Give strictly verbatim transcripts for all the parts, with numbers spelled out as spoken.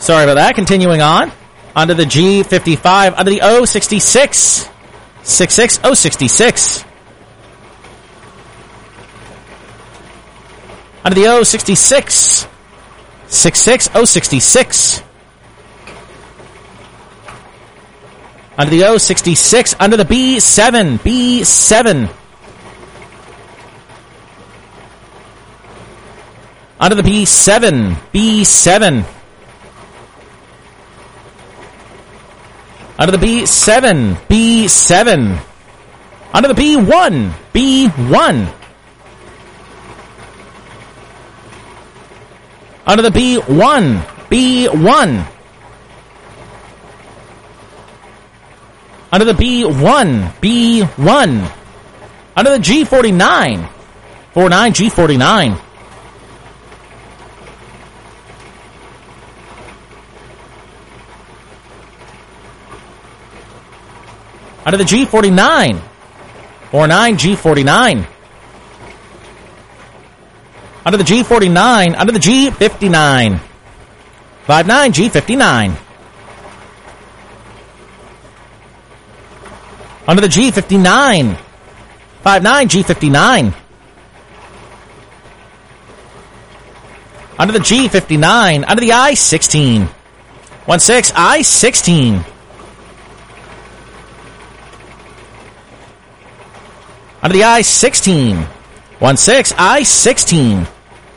Sorry about that. Continuing on. Onto the G fifty-five. Onto the O sixty-six. sixty-six, O sixty-six. Onto the O sixty-six. sixty-six, O sixty-six. Onto the O sixty-six. Onto the B seven. B seven. Onto the B seven. B seven. Onto the B seven. B seven. Onto the B one. B one. Onto the B one. B one. Onto the B one. B one. Onto the G forty-nine. forty-nine, G forty-nine. Onto the G forty-nine. forty-nine, G forty-nine. Onto the G forty-nine. Onto the G fifty-nine. fifty-nine, G fifty-nine. Onto the G fifty-nine. fifty-nine, G fifty-nine. Onto the G fifty-nine. Onto the I sixteen. sixteen, I sixteen. Onto the I sixteen. sixteen, I sixteen.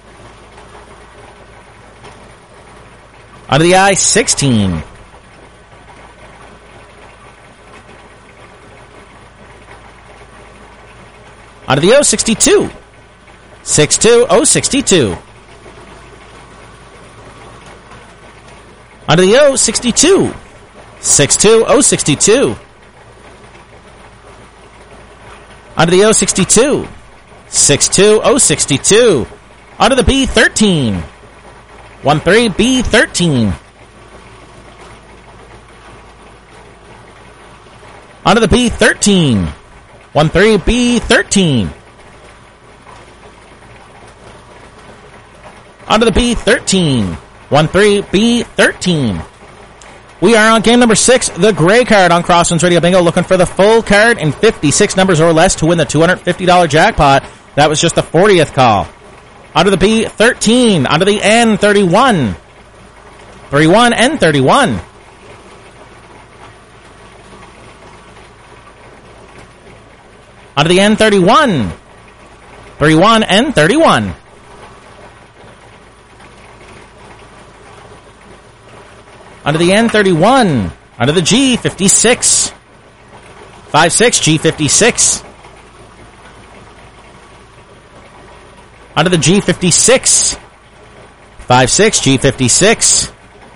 Onto the I sixteen. Onto the O sixty-two. sixty-two, O sixty-two. Onto the O sixty-two. sixty-two, O sixty-two. Onto the O sixty-two. sixty-two, O sixty-two. Onto the B thirteen. thirteen, B thirteen. Onto the B thirteen. thirteen, B thirteen. Onto the B thirteen. thirteen, B thirteen. We are on game number six, the gray card on Crosswinds Radio Bingo, looking for the full card in fifty-six numbers or less to win the two hundred fifty dollars jackpot. That was just the fortieth call. Onto the B thirteen. Onto the N thirty-one. thirty-one, N thirty-one. Onto the N thirty-one. thirty-one, N thirty-one. Onto the N thirty-one. Onto the G fifty-six. fifty-six, G fifty-six. Onto the G fifty-six. fifty-six, G fifty-six.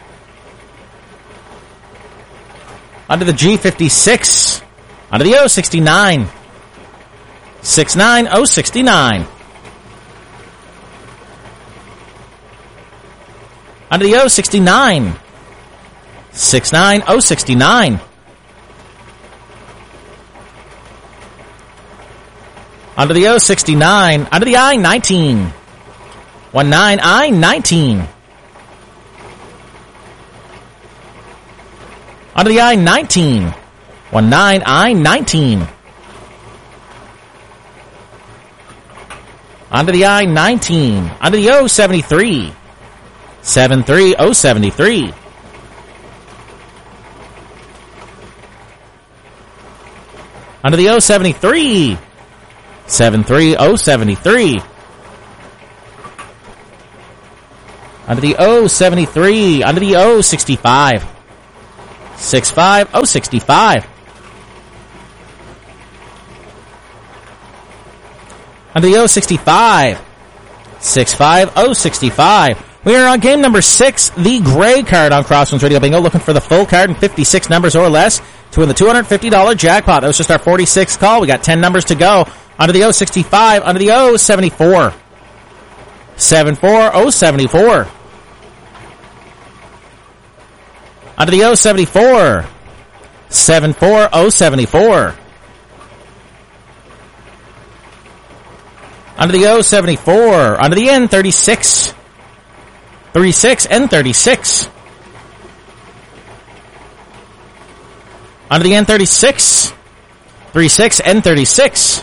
Onto the G fifty-six. Onto the O sixty-nine. sixty-nine, O sixty-nine. Onto the O sixty-nine. sixty-nine, O sixty-nine. Onto the O sixty-nine. Onto the I nineteen. nineteen, I nineteen. Onto the I nineteen. nineteen, I nineteen. Onto the I nineteen. Onto the O seventy-three. seventy-three, O seventy-three. Onto the O seventy-three. seventy-three, O seventy-three. Onto the O seventy-three. Onto the O sixty-five. sixty-five, O sixty-five. Onto the O sixty-five. sixty-five, O sixty-five. We are on game number six, the gray card on Crosswinds Radio Bingo, looking for the full card in fifty-six numbers or less to win the two hundred fifty dollars jackpot. That was just our forty-sixth call. We got ten numbers to go. Onto the O sixty-five. Onto the O seventy-four. seventy-four, O seventy-four. Onto the O seventy-four. seventy-four, O seventy-four. Onto the O seventy-four. Onto the N thirty-six. thirty-six, N thirty-six. Under the N thirty-six. three six, N thirty-six.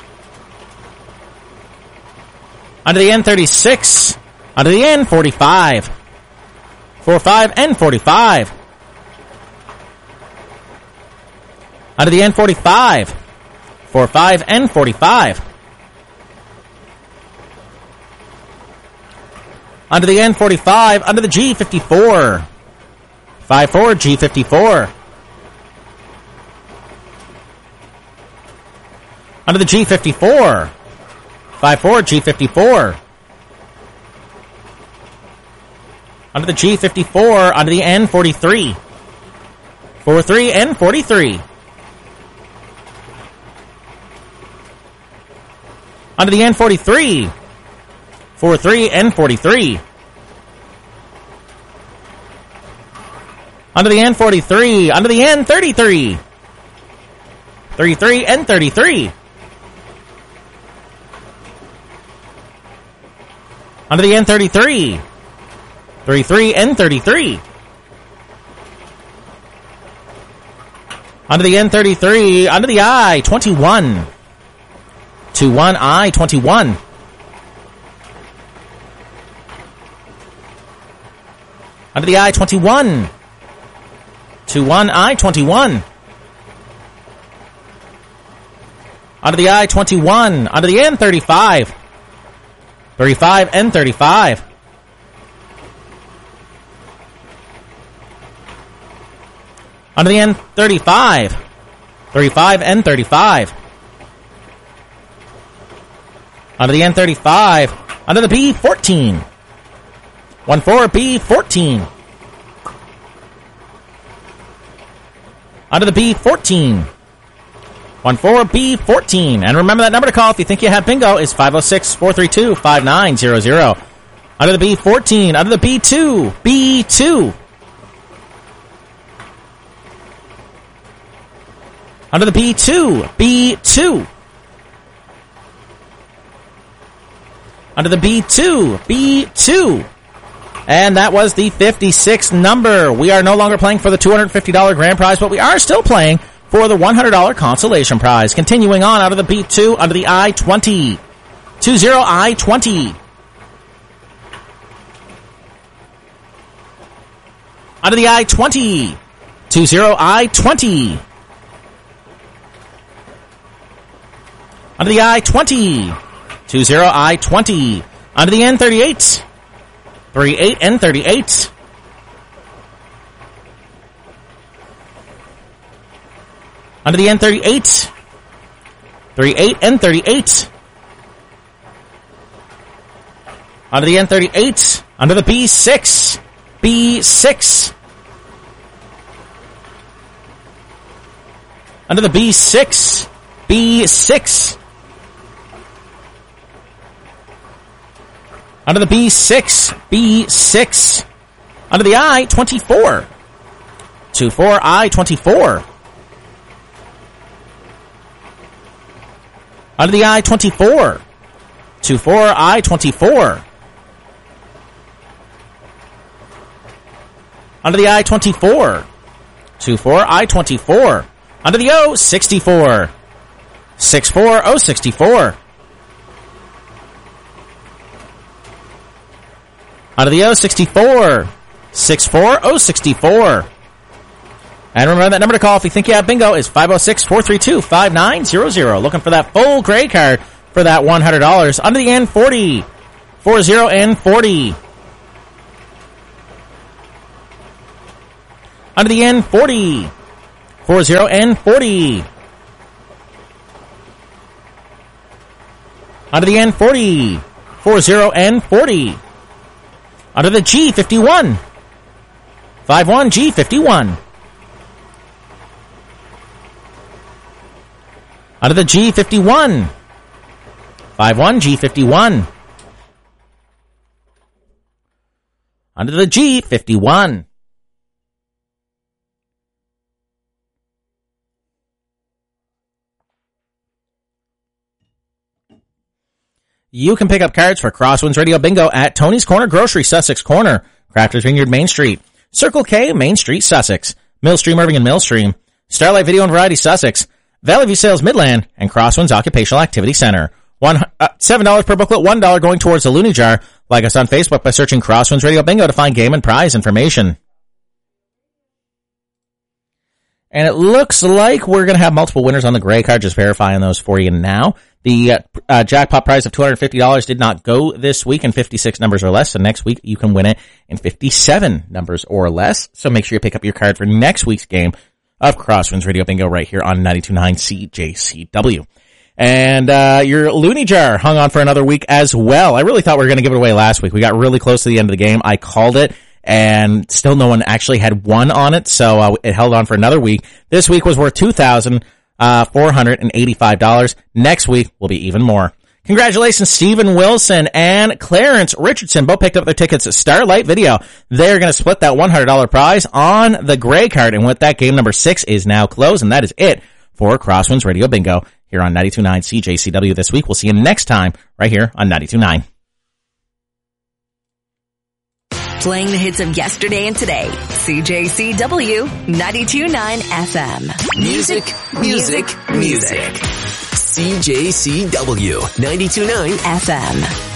Under the N thirty-six. Under the N forty-five. four five, N forty-five. Under the N forty-five. four five, N forty-five. Under the N forty-five. Under the G fifty-four. five four, G fifty-four. Under the G fifty-four. five four, G fifty-four. Under the G fifty-four. Under the N forty-three. four three, N forty-three. Under the N forty-three. four three, N forty-three. Under the N forty-three. Under the N thirty-three. thirty-three, N thirty-three. Under the N thirty-three. thirty-three, N thirty-three. Under the N thirty-three. Under the I twenty-one. two one, I twenty-one. Under the I twenty-one. two one, I twenty-one. Under the I twenty-one. Under the N thirty-five. thirty-five, N thirty-five. Under the N thirty-five. thirty-five, N thirty-five. Under the N thirty-five. Under the B fourteen. one four, B fourteen. Under the B fourteen. one four, B fourteen. And remember that number to call if you think you have bingo is five oh six, four three two, five nine zero zero. Under the B fourteen. Under the B two. B two. Under the B two. B two. Under the B two. B two. And that was the fifty-sixth number. We are no longer playing for the two hundred fifty dollars grand prize, but we are still playing for the one hundred dollars consolation prize. Continuing on out of the B two, under the I twenty. two zero, I twenty. Under the I twenty. two zero, I twenty. Under the I twenty. two zero, I twenty. Under the N thirty-eight. three eight, N thirty-eight. Under the N thirty-eight. three eight, N thirty-eight. Under the N thirty-eight. Under the B six. B six. Under the B six. B six. Under the B six. B six. Under the I twenty-four. two four, I twenty-four. Under the I twenty-four. two four, I twenty-four. Under the I twenty-four. two four, I twenty-four. Under the O sixty-four. six four, O sixty-four. Under the O sixty-four. six four, O sixty-four. And remember that number to call if you think you have bingo is five oh six, four three two, five nine zero zero. Looking for that full gray card for that one hundred dollars. Under the N forty. forty, N forty. Under the N forty. forty, N forty. Under the N forty. forty, N forty. Under the G fifty-one. five one, G fifty-one. Under the G fifty-one. five one, G fifty-one. Under the G fifty-one. You can pick up cards for Crosswinds Radio Bingo at Tony's Corner Grocery, Sussex Corner, Crafters Vineyard, Main Street, Circle K, Main Street, Sussex, Millstream, Irving and Millstream, Starlight Video and Variety Sussex, Valley View Sales Midland, and Crosswinds Occupational Activity Center. One, uh, seven dollars per booklet, one dollar going towards the Looney Jar. Like us on Facebook by searching Crosswinds Radio Bingo to find game and prize information. And it looks like we're going to have multiple winners on the gray card, just verifying those for you now. The uh, uh, jackpot prize of two hundred fifty dollars did not go this week in fifty-six numbers or less, so next week you can win it in fifty-seven numbers or less. So make sure you pick up your card for next week's game of Crosswinds Radio Bingo right here on ninety-two point nine C J C W. And uh your Looney Jar hung on for another week as well. I really thought we were going to give it away last week. We got really close to the end of the game. I called it, and still no one actually had won on it, so uh, it held on for another week. This week was worth two thousand four hundred eighty-five dollars. Next week will be even more. Congratulations, Stephen Wilson and Clarence Richardson. Both picked up their tickets at Starlight Video. They're going to split that one hundred dollars prize on the gray card. And with that, game number six is now closed. And that is it for Crosswinds Radio Bingo here on ninety-two point nine C J C W this week. We'll see you next time right here on ninety-two point nine. Playing the hits of yesterday and today. C J C W ninety-two point nine F M. Music, music, music. C J C W ninety-two point nine F M.